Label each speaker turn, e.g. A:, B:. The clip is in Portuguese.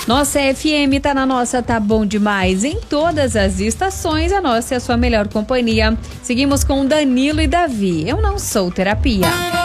A: Nossa FM tá na nossa, tá bom demais. Em todas as estações, a nossa é a sua melhor companhia. Seguimos com Danilo e Davi. Eu não sou terapia.